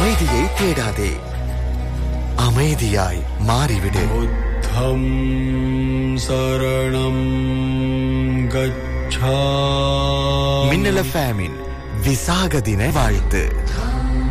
அமைதியை தேடாதே, அமைதியாய் மாறிவிடு. புத்தம் சரணம் கச்சாமி. மின்னல் எஃப்எம்மின் விசாக தின வாழ்த்து.